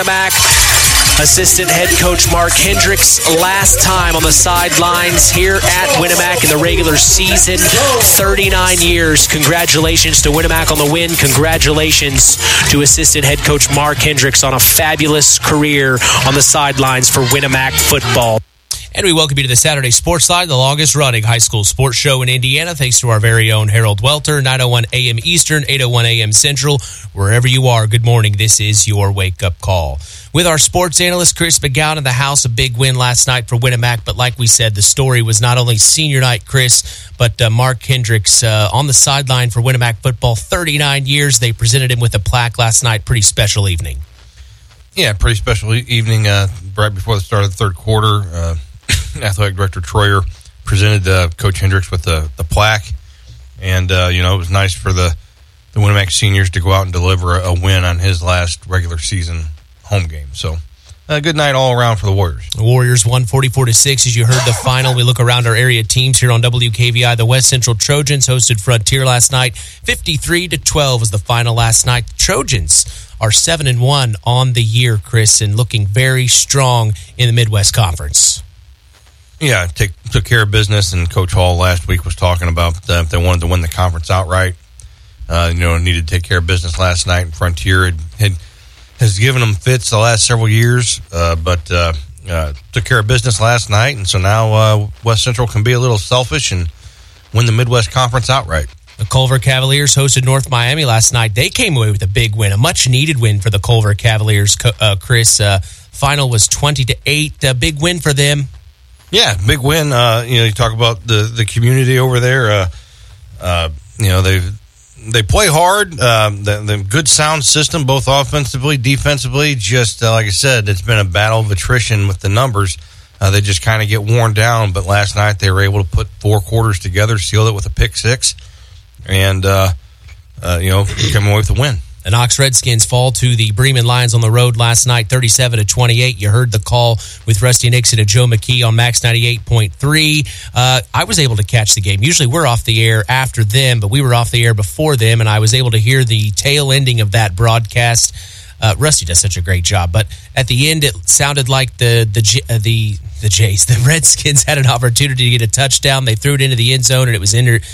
Back. Assistant head coach Mark Hendricks, last time on the sidelines here at Winamac in the regular season. 39 years. Congratulations to Winamac on the win. Congratulations to assistant head coach Mark Hendricks on a fabulous career on the sidelines for Winamac football. And we welcome you to the Saturday Sports Line, the longest-running high school sports show in Indiana, thanks to our very own Harold Welter, 9:01 a.m. Eastern, 8:01 a.m. Central. Wherever you are, good morning. This is your wake-up call. With our sports analyst, Chris McGowan, in the house, a big win last night for Winamac. But like we said, the story was not only senior night, Chris, but Mark Hendricks on the sideline for Winamac football. 39 years. They presented him with a plaque last night. Pretty special evening. Yeah, pretty special evening right before the start of the third quarter. Athletic Director Troyer presented Coach Hendricks with the plaque, and it was nice for the Winamac seniors to go out and deliver a win on his last regular season home game. So a good night all around for the Warriors. The Warriors won 44-6. As you heard the final, we look around our area teams here on WKVI. The West Central Trojans hosted Frontier last night. 53-12 was the final last night. The Trojans are 7-1 on the year, Chris, and looking very strong in the Midwest Conference. Yeah, took care of business, and Coach Hall last week was talking about if they wanted to win the conference outright, needed to take care of business last night. And Frontier has given them fits the last several years, but took care of business last night, and so now West Central can be a little selfish and win the Midwest Conference outright. The Culver Cavaliers hosted North Miami last night. They came away with a big win, a much-needed win for the Culver Cavaliers, Chris. Final was 20-8, a big win for them. Yeah, big win. You talk about the community over there. They play hard. The good sound system, both offensively, defensively. Just like I said, it's been a battle of attrition with the numbers. They just kind of get worn down. But last night they were able to put 4 quarters together, sealed it with a pick 6, and come away with the win. The Knox Redskins fall to the Bremen Lions on the road last night, 37-28. You heard the call with Rusty Nixon and Joe McKee on Max 98.3. I was able to catch the game. Usually we're off the air after them, but we were off the air before them, and I was able to hear the tail ending of that broadcast. Rusty does such a great job, but at the end it sounded like the Jays, the Redskins had an opportunity to get a touchdown. They threw it into the end zone, and it was